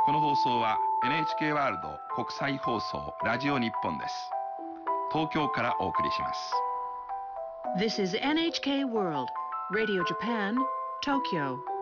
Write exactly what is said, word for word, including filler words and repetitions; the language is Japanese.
この放送は エヌエイチケー ワールド国際放送ラジオ日本です。東京からお送りします。 This is エヌエイチケー World Radio Japan, Tokyo.